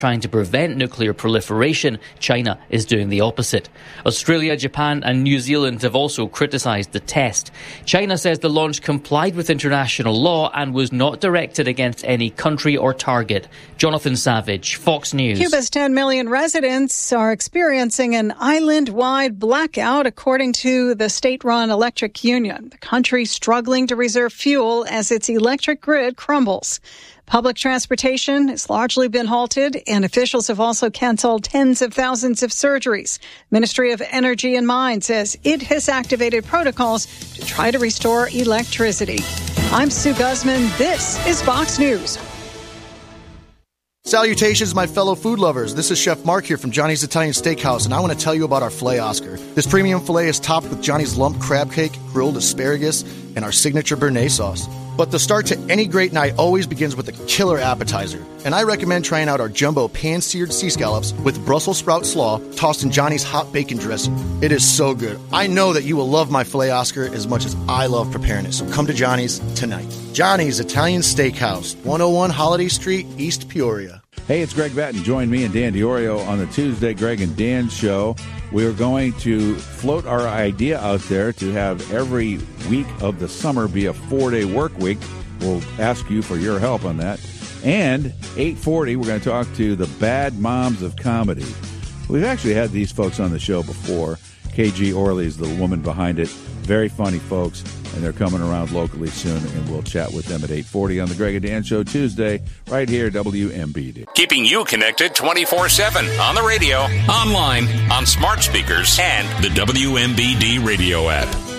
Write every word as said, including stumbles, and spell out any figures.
trying to prevent nuclear proliferation. China is doing the opposite. Australia, Japan and New Zealand have also criticised the test. China says the launch complied with international law and was not directed against any country or target. Jonathan Savage, Fox News. Cuba's ten million residents are experiencing an island-wide blackout, according to the state-run electric union. The country struggling to reserve fuel as its electric grid crumbles. Public transportation has largely been halted, and officials have also canceled tens of thousands of surgeries. Ministry of Energy and Mines says it has activated protocols to try to restore electricity. I'm Sue Guzman. This is Fox News. Salutations, my fellow food lovers. This is Chef Mark here from Johnny's Italian Steakhouse, and I want to tell you about our filet Oscar. This premium filet is topped with Johnny's lump crab cake, grilled asparagus, and our signature béarnaise sauce. But the start to any great night always begins with a killer appetizer. And I recommend trying out our jumbo pan-seared sea scallops with Brussels sprout slaw tossed in Johnny's hot bacon dressing. It is so good. I know that you will love my filet Oscar as much as I love preparing it. So come to Johnny's tonight. Johnny's Italian Steakhouse, one oh one Holiday Street, East Peoria. Hey, it's Greg Batten. Join me and Dan DiOrio on the Tuesday Greg and Dan Show. We're going to float our idea out there to have every week of the summer be a four-day work week. We'll ask you for your help on that. And eight forty, we're going to talk to the Bad Moms of Comedy. We've actually had these folks on the show before. K G Orley is the woman behind it. Very funny folks, and they're coming around locally soon, and we'll chat with them at eight forty on the Greg and Dan Show Tuesday, right here, W M B D. Keeping you connected twenty-four seven on the radio, online, on smart speakers, and the W M B D radio app.